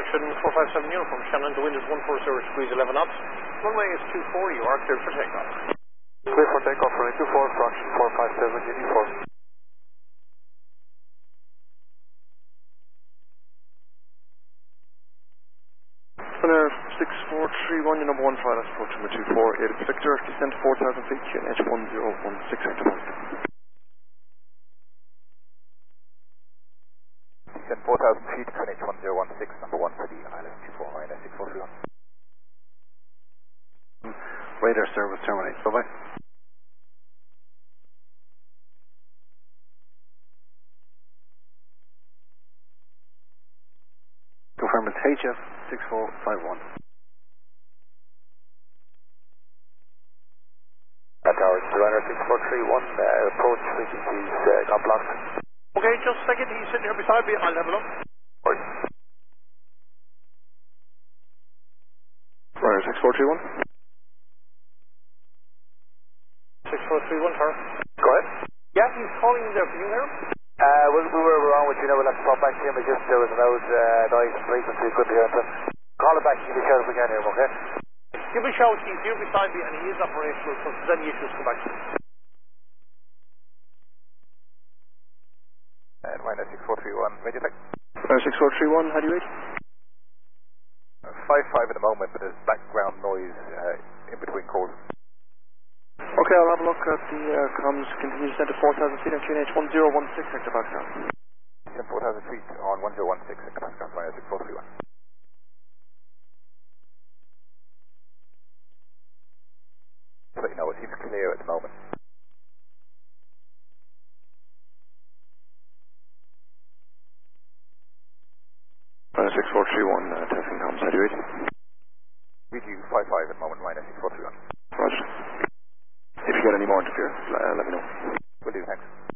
Action 457 uniform, Shannon, the wind is 140 degrees 11 knots. Runway is 24, you are cleared for takeoff. Clear for takeoff, runway 24, fraction 457 uniform. Runway 6431, your number 1 pilot, approach number 24, 8 Victor, descent 4,000 feet, QNH 1016 active. Descent 4,000 feet, QNH 1016, number 1 for the island 24, minus 6431. Radar service terminate, bye-bye. Confirm it's HF 6451. Tower, Surrender 6431, approach frequencies, got blocked. Okay, just a second, he's sitting here beside me, I'll have a look. Right. Runway 6431. 6431, sir. Go ahead. Yeah, he's calling there, can you hear him? We were wrong with you now, we'll have to pop back to him, it's just there was a loud noise and frequency, couldn't hear him. Call it back, give me a shout if we can hear him, okay? Give me a shout, he's here beside me and he is operational, so if there's any issues, come back to me. And minus 6431, radio check. 6431, how do you read? 5-5 at the moment, but there's background noise in between calls. Okay, I'll have a look at the comms. Continue descent to 4,000 feet on QNH 1016, Hector Foxtrot. 4,000 feet on 1016, Hector Foxtrot, minus 6431. So you know, it seems clear at the moment. Minus 6431, testing comms, how do you read? Read you 5-5 at the moment, minus 6431. Roger. If you get any more interference, let me know. Will do, thanks.